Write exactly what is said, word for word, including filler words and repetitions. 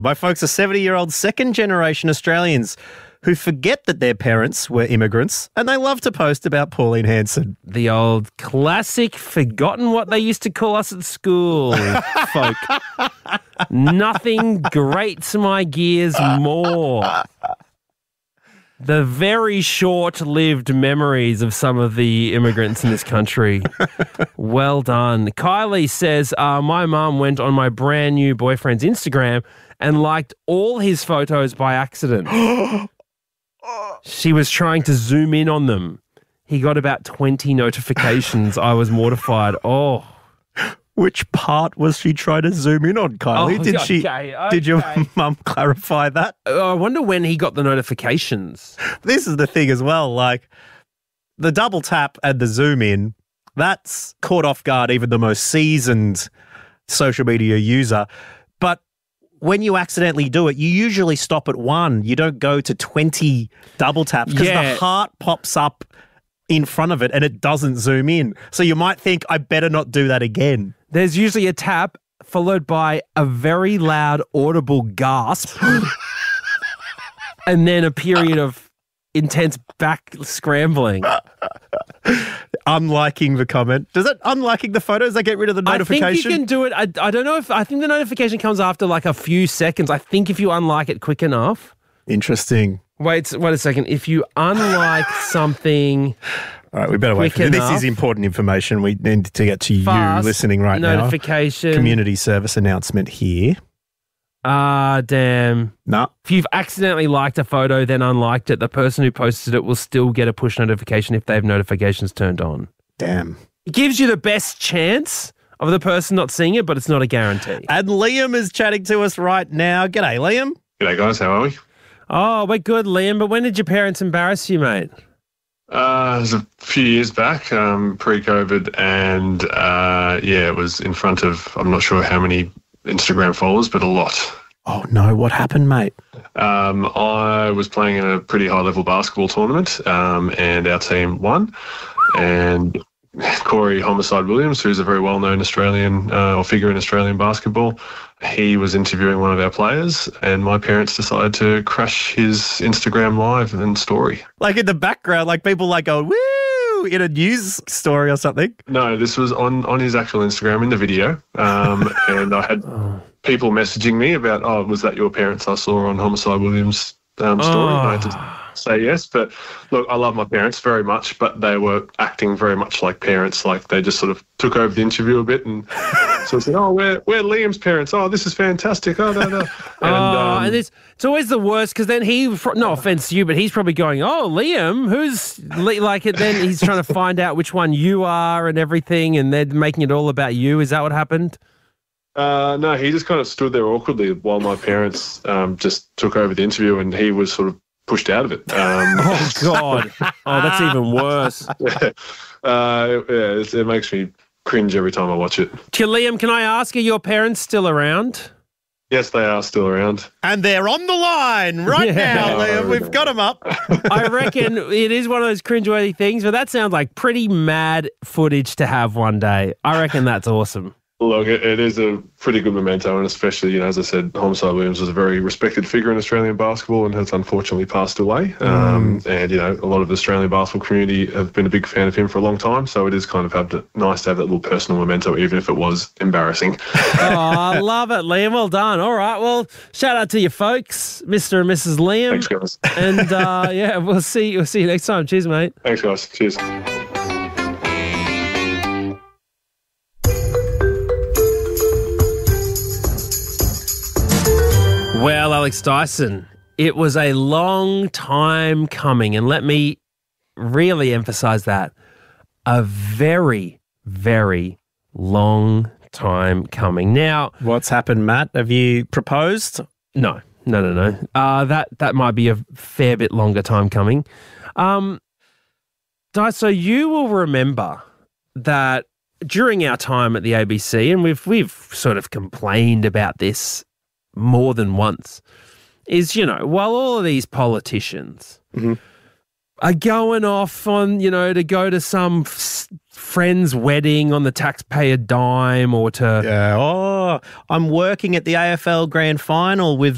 My folks are seventy-year-old second-generation Australians who forget that their parents were immigrants and they love to post about Pauline Hanson. The old classic, forgotten what they used to call us at school, folk. Nothing grates my gears more. The very short-lived memories of some of the immigrants in this country. Well done. Kylie says, uh, my mum went on my brand new boyfriend's Instagram and liked all his photos by accident. She was trying to zoom in on them. He got about twenty notifications. I was mortified. Oh. Which part was she trying to zoom in on, Kylie? Oh, did okay, she? okay. Did your mum clarify that? I wonder when he got the notifications. This is the thing as well, like the double tap and the zoom in, that's caught off guard even the most seasoned social media user. But when you accidentally do it, you usually stop at one. You don't go to twenty double taps because Yeah. the heart pops up in front of it and it doesn't zoom in. So you might think, I better not do that again. There's usually a tap followed by a very loud audible gasp and then a period of intense back scrambling. Unliking the comment. Does it unliking the photos? Does that get rid of the notification? I think you can do it. I, I don't know if, I think the notification comes after like a few seconds. I think if you unlike it quick enough. Interesting. Wait, wait a second. If you unlike something... All right, we better wait for this. This is important information. We need to get to Fast you listening right now. notification. Community service announcement here. Ah, damn. No. If you've accidentally liked a photo, then unliked it, the person who posted it will still get a push notification if they have notifications turned on. Damn. It gives you the best chance of the person not seeing it, but it's not a guarantee. And Liam is chatting to us right now. G'day, Liam. G'day, guys. How are we? Oh, we're good, Liam, but when did your parents embarrass you, mate? Uh, it was a few years back, um, pre-COVID, and uh, yeah, it was in front of, I'm not sure how many Instagram followers, but a lot. Oh, no. What happened, mate? Um, I was playing in a pretty high-level basketball tournament, um, and our team won. And Corey Homicide Williams, who's a very well-known Australian uh, or figure in Australian basketball, he was interviewing one of our players, and my parents decided to crash his Instagram live and story. Like in the background, like people like go, woo, in a news story or something. No, this was on, on his actual Instagram in the video. Um, and I had people messaging me about, oh, was that your parents I saw on Homicide Williams' um, story? Oh. And I had to say yes. But look, I love my parents very much, but they were acting very much like parents. Like they just sort of took over the interview a bit and so I said, oh, we're, we're Liam's parents. Oh, this is fantastic. Oh, no, no. And, oh, um, and it's, it's always the worst because then he, no offense to you, but he's probably going, oh, Liam, who's, Li-? like it? Then he's trying to find out which one you are and everything, and they're making it all about you. Is that what happened? Uh, no, he just kind of stood there awkwardly while my parents um, just took over the interview, and he was sort of pushed out of it. Um, oh, God. Oh, that's even worse. yeah, uh, yeah it, it makes me cringe every time I watch it. Liam, can I ask, are your parents still around? Yes, they are still around. And they're on the line right Yeah. now, Liam. We've got them up. I reckon it is one of those cringeworthy things, but that sounds like pretty mad footage to have one day. I reckon that's awesome. Look, it, it is a pretty good memento, and especially, you know, as I said, Homicide Williams was a very respected figure in Australian basketball and has unfortunately passed away. Um, Mm. And, you know, a lot of the Australian basketball community have been a big fan of him for a long time, so it is kind of have to, nice to have that little personal memento, even if it was embarrassing. Oh, I love it, Liam. Well done. All right. Well, shout out to you folks, Mister and Missus Liam. Thanks, guys. And, uh, yeah, we'll see, we'll see you next time. Cheers, mate. Thanks, guys. Cheers. Well, Alex Dyson, it was a long time coming, and let me really emphasize that. A very, very long time coming. Now, What's happened, Matt? Have you proposed? no, no, no, no. Uh, that, that might be a fair bit longer time coming. Um, Dyson, so you will remember that during our time at the A B C, and we've we've sort of complained about this more than once, is, you know, while all of these politicians Mhm. are going off on, you know, to go to some f- friend's wedding on the taxpayer dime or to... Yeah. Oh, I'm working at the A F L Grand Final with